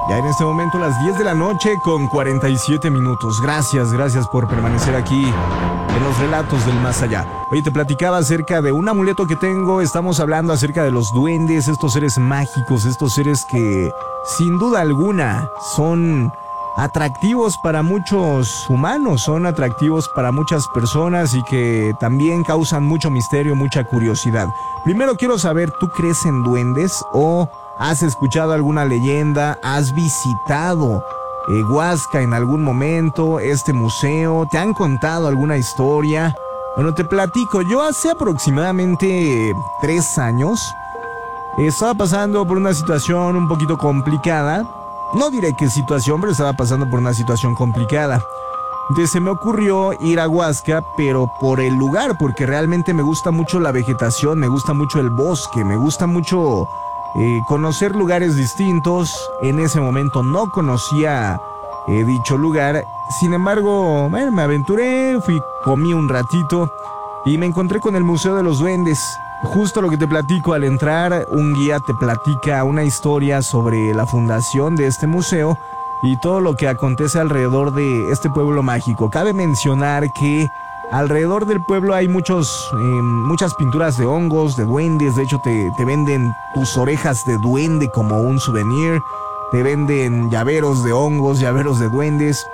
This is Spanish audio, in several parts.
Ya en este momento las 10 de la noche con 47 minutos. Gracias por permanecer aquí en los relatos del más allá. Oye, te platicaba acerca de un amuleto que tengo. Estamos hablando acerca de los duendes, estos seres mágicos, estos seres que sin duda alguna son atractivos para muchos humanos, son atractivos para muchas personas y que también causan mucho misterio, mucha curiosidad. Primero quiero saber, ¿tú crees en duendes o has escuchado alguna leyenda? ¿Has visitado Huasca en algún momento, este museo? ¿Te han contado alguna historia? Bueno, te platico, yo hace aproximadamente 3 años estaba pasando por una situación un poquito complicada. No diré qué situación, pero estaba pasando por una situación complicada. Entonces se me ocurrió ir a Huasca, pero por el lugar, porque realmente me gusta mucho la vegetación, me gusta mucho el bosque, me gusta mucho conocer lugares distintos. En ese momento no conocía dicho lugar. Sin embargo, bueno, me aventuré, comí un ratito y me encontré con el Museo de los Duendes. Justo lo que te platico, al entrar, un guía te platica una historia sobre la fundación de este museo y todo lo que acontece alrededor de este pueblo mágico. Cabe mencionar que alrededor del pueblo hay muchas pinturas de hongos, de duendes. De hecho, te venden tus orejas de duende como un souvenir. Te venden llaveros de hongos, llaveros de duendes.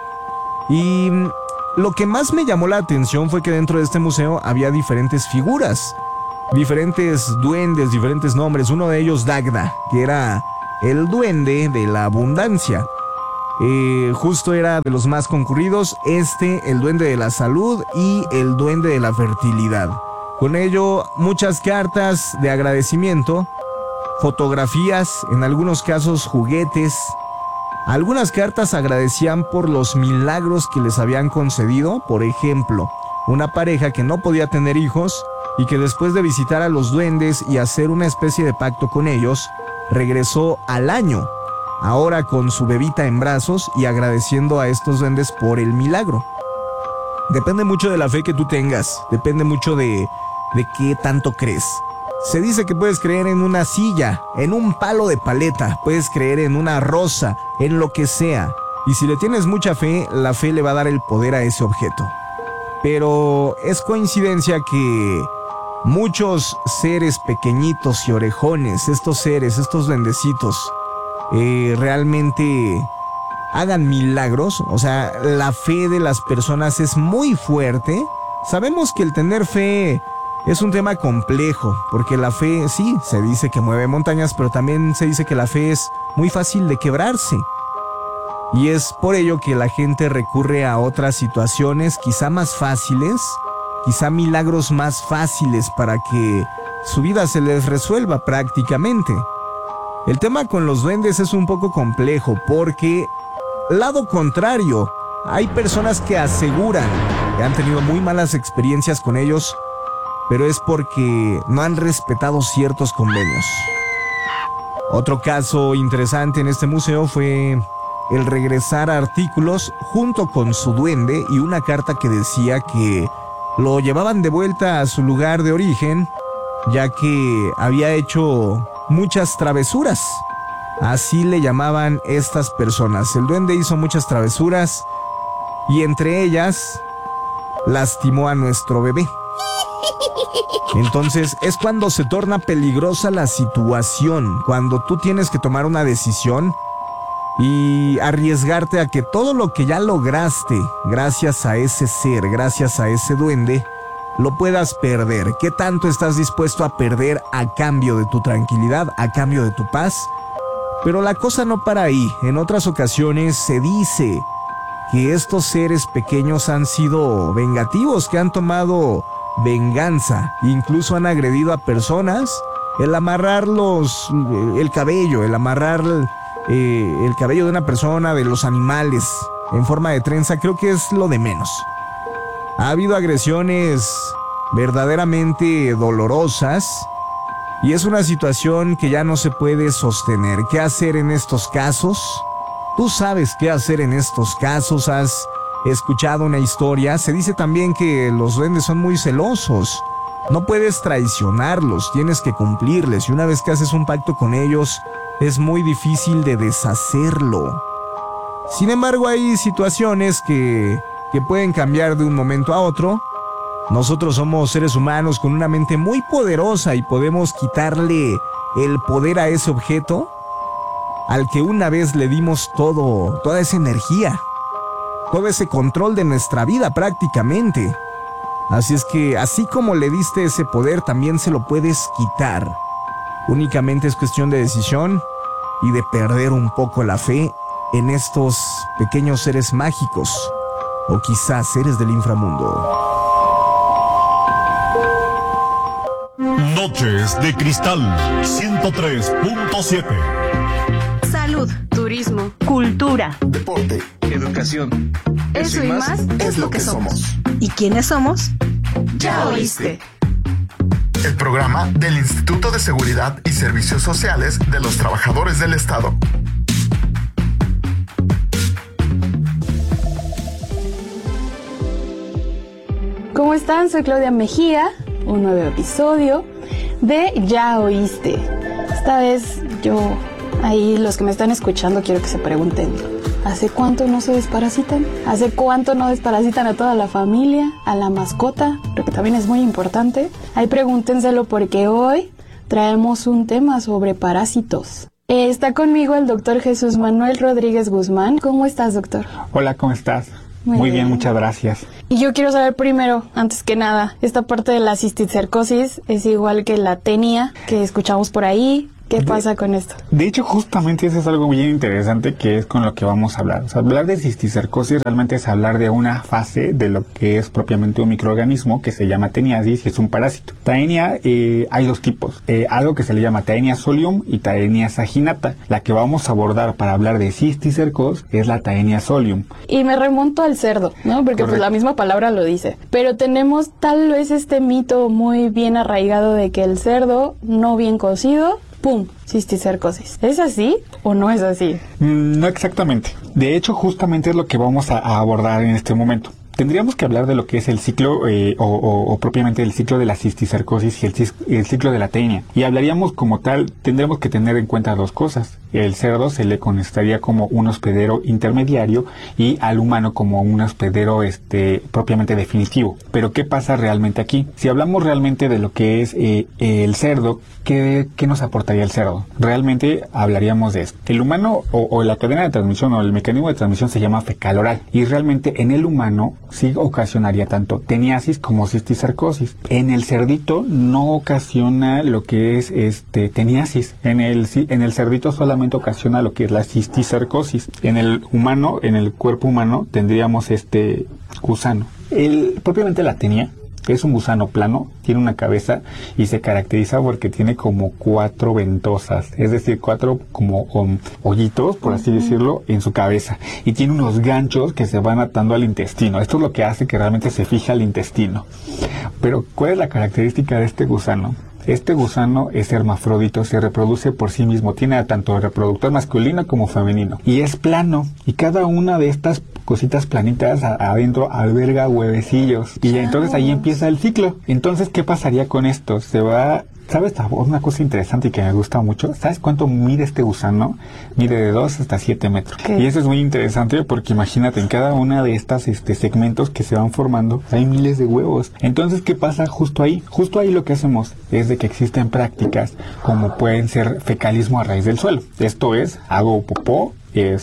Y lo que más me llamó la atención fue que dentro de este museo había diferentes figuras, diferentes duendes, diferentes nombres. Uno de ellos, Dagda, que era el duende de la abundancia. Justo era de los más concurridos. El duende de la salud y el duende de la fertilidad. Con ello, muchas cartas de agradecimiento, fotografías, en algunos casos juguetes. Algunas cartas agradecían por los milagros que les habían concedido. Por ejemplo, una pareja que no podía tener hijos y que después de visitar a los duendes y hacer una especie de pacto con ellos, regresó al año, ahora con su bebita en brazos y agradeciendo a estos duendes por el milagro. Depende mucho de la fe que tú tengas, depende mucho de qué tanto crees. Se dice que puedes creer en una silla, en un palo de paleta, puedes creer en una rosa, en lo que sea. Y si le tienes mucha fe, la fe le va a dar el poder a ese objeto. Pero es coincidencia que muchos seres pequeñitos y orejones, estos seres, estos duendecitos, realmente hagan milagros. O sea, la fe de las personas es muy fuerte. Sabemos que el tener fe es un tema complejo, porque la fe, sí, se dice que mueve montañas, pero también se dice que la fe es muy fácil de quebrarse. Y es por ello que la gente recurre a otras situaciones quizá más fáciles, quizá milagros más fáciles para que su vida se les resuelva prácticamente. El tema con los duendes es un poco complejo porque, lado contrario, hay personas que aseguran que han tenido muy malas experiencias con ellos, pero es porque no han respetado ciertos convenios. Otro caso interesante en este museo fue el regresar artículos junto con su duende y una carta que decía que lo llevaban de vuelta a su lugar de origen, ya que había hecho muchas travesuras. Así le llamaban estas personas. El duende hizo muchas travesuras y entre ellas lastimó a nuestro bebé. Entonces es cuando se torna peligrosa la situación, cuando tú tienes que tomar una decisión y arriesgarte a que todo lo que ya lograste gracias a ese ser, gracias a ese duende, lo puedas perder. ¿Qué tanto estás dispuesto a perder a cambio de tu tranquilidad, a cambio de tu paz? Pero la cosa no para ahí. En otras ocasiones se dice que estos seres pequeños han sido vengativos, que han tomado venganza, incluso han agredido a personas. El amarrar el cabello, el amarrar el cabello de una persona, de los animales, en forma de trenza, creo que es lo de menos. Ha habido agresiones verdaderamente dolorosas y es una situación que ya no se puede sostener. ¿Qué hacer en estos casos? Tú sabes qué hacer en estos casos. Has escuchado una historia. Se dice también que los duendes son muy celosos. No puedes traicionarlos, tienes que cumplirles. Y una vez que haces un pacto con ellos, es muy difícil de deshacerlo. Sin embargo, hay situaciones que pueden cambiar de un momento a otro. Nosotros somos seres humanos con una mente muy poderosa y podemos quitarle el poder a ese objeto al que una vez le dimos toda esa energía, todo ese control de nuestra vida prácticamente. Así es que, así como le diste ese poder, también se lo puedes quitar. Únicamente es cuestión de decisión y de perder un poco la fe en estos pequeños seres mágicos, o quizás seres del inframundo. Noches de Cristal 103.7. Salud, turismo, cultura, deporte, educación. Eso y más es lo que somos. ¿Y quiénes somos? Ya oíste. El programa del Instituto de Seguridad y Servicios Sociales de los Trabajadores del Estado. ¿Cómo están? Soy Claudia Mejía, un nuevo episodio de Ya Oíste. Esta vez ahí los que me están escuchando quiero que se pregunten, ¿hace cuánto no se desparasitan? ¿Hace cuánto no desparasitan a toda la familia, a la mascota? Creo que también es muy importante. Ahí pregúntenselo porque hoy traemos un tema sobre parásitos. Está conmigo el doctor Jesús Manuel Rodríguez Guzmán. ¿Cómo estás, doctor? Hola, ¿cómo estás? Muy bien, muchas gracias. Y yo quiero saber primero, antes que nada, esta parte de la cisticercosis es igual que la tenia que escuchamos por ahí. ¿Qué pasa con esto? De hecho, justamente eso es algo bien interesante que es con lo que vamos a hablar. O sea, hablar de cisticercosis realmente es hablar de una fase de lo que es propiamente un microorganismo que se llama teniasis y es un parásito. Taenia, hay dos tipos. Algo que se le llama Taenia solium y Taenia saginata. La que vamos a abordar para hablar de cisticercosis es la Taenia solium. Y me remonto al cerdo, ¿no? Porque pues la misma palabra lo dice. Pero tenemos tal vez este mito muy bien arraigado de que el cerdo no bien cocido, ¡pum!, cisticercosis. ¿Es así o no es así? No exactamente. De hecho, justamente es lo que vamos a abordar en este momento. Tendríamos que hablar de lo que es el ciclo o propiamente el ciclo de la cisticercosis y el ciclo de la tenia. Y hablaríamos como tal, tendremos que tener en cuenta dos cosas. El cerdo se le consideraría como un hospedero intermediario y al humano como un hospedero propiamente definitivo. Pero ¿qué pasa realmente aquí? Si hablamos realmente de lo que es el cerdo, ¿qué nos aportaría el cerdo? Realmente hablaríamos de esto. El humano o la cadena de transmisión o el mecanismo de transmisión se llama fecal-oral y realmente en el humano sí ocasionaría tanto teniasis como cisticercosis. En el cerdito no ocasiona lo que es teniasis. En el cerdito solamente ocasiona lo que es la cisticercosis. En el humano, en el cuerpo humano, tendríamos gusano. Propiamente la tenia es un gusano plano, tiene una cabeza y se caracteriza porque tiene como 4 ventosas, es decir, 4 como hoyitos, por así decirlo, en su cabeza. Y tiene unos ganchos que se van atando al intestino. Esto es lo que hace que realmente se fije al intestino. Pero, ¿cuál es la característica de este gusano? Este gusano es hermafrodito, se reproduce por sí mismo, tiene tanto reproductor masculino como femenino y es plano y cada una de estas cositas planitas adentro alberga huevecillos y entonces ahí empieza el ciclo. Entonces, ¿qué pasaría con esto? ¿Sabes una cosa interesante y que me gusta mucho? ¿Sabes cuánto mide este gusano? Mide de 2 hasta 7 metros. ¿Qué? Y eso es muy interesante porque imagínate, en cada una de estas segmentos que se van formando hay miles de huevos. Entonces, ¿qué pasa justo ahí? Justo ahí lo que hacemos es de que existen prácticas como pueden ser fecalismo a raíz del suelo. Esto es, hago popó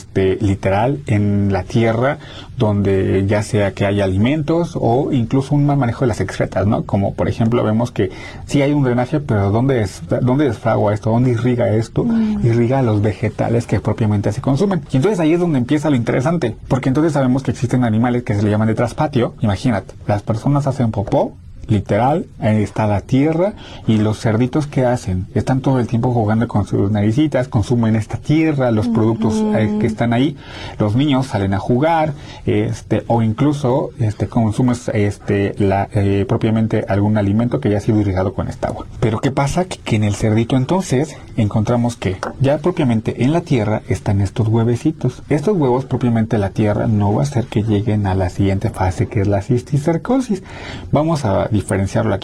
literal en la tierra donde ya sea que haya alimentos o incluso un mal manejo de las excretas, ¿no? Como por ejemplo vemos que sí hay un drenaje, pero ¿dónde desfragua esto? ¿Dónde irriga esto? Irriga los vegetales que propiamente se consumen. Y entonces ahí es donde empieza lo interesante, porque entonces sabemos que existen animales que se le llaman de traspatio. Imagínate, las personas hacen popó, literal, ahí está la tierra y los cerditos ¿qué hacen? Están todo el tiempo jugando con sus naricitas, consumen esta tierra, los productos que están ahí, los niños salen a jugar, o incluso consumes propiamente algún alimento que ya ha sido irrigado con esta agua. Pero ¿qué pasa? Que en el cerdito entonces encontramos que ya propiamente en la tierra están estos huevecitos. Estos huevos propiamente la tierra no va a hacer que lleguen a la siguiente fase que es la cisticercosis. Vamos a diferenciarlo aquí.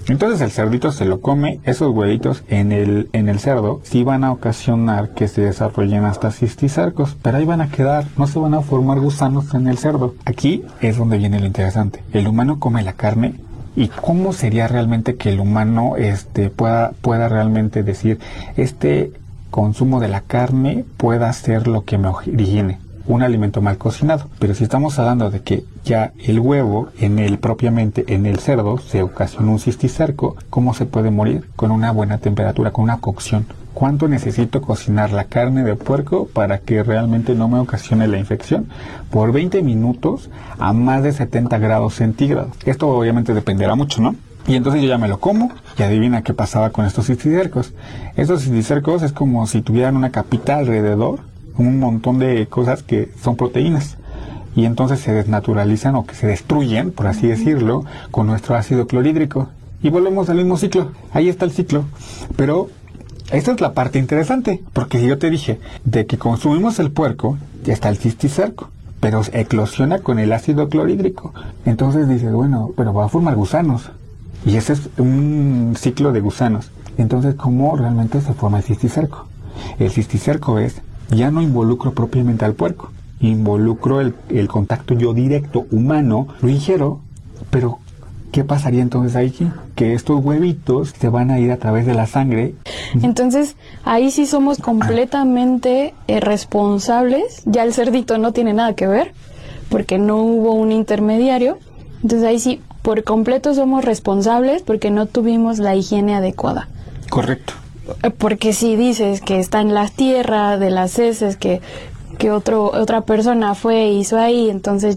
Entonces el cerdito se lo come. Esos huevitos en el cerdo sí van a ocasionar que se desarrollen hasta cisticercos, pero ahí van a quedar, no se van a formar gusanos en el cerdo. Aquí es donde viene lo interesante. El humano come la carne. ¿Y cómo sería realmente que el humano pueda realmente decir, este consumo de la carne pueda ser lo que me origine un alimento mal cocinado? Pero si estamos hablando de que ya el huevo propiamente en el cerdo se ocasiona un cisticerco, ¿cómo se puede morir? Con una buena temperatura, con una cocción. ¿Cuánto necesito cocinar la carne de puerco para que realmente no me ocasione la infección? Por 20 minutos a más de 70 grados centígrados. Esto obviamente dependerá mucho, ¿no? Y entonces yo ya me lo como y adivina qué pasaba con estos cisticercos. Estos cisticercos es como si tuvieran una capita alrededor, un montón de cosas que son proteínas. Y entonces se desnaturalizan o que se destruyen, por así decirlo, con nuestro ácido clorhídrico. Y volvemos al mismo ciclo. Ahí está el ciclo. Pero esta es la parte interesante, porque si yo te dije de que consumimos el puerco, ya está el cisticerco, pero eclosiona con el ácido clorhídrico. Entonces dices, bueno, pero va a formar gusanos. Y ese es un ciclo de gusanos. Entonces, ¿cómo realmente se forma el cisticerco? El cisticerco es, ya no involucro propiamente al puerco, involucro el contacto yo directo humano, lo ingiero, pero ¿qué pasaría entonces ahí? Que estos huevitos se van a ir a través de la sangre. Entonces, ahí sí somos completamente responsables. Ya el cerdito no tiene nada que ver, porque no hubo un intermediario. Entonces, ahí sí, por completo somos responsables porque no tuvimos la higiene adecuada. Correcto. Porque si dices que está en la tierra de las heces, que otra persona fue e hizo ahí, entonces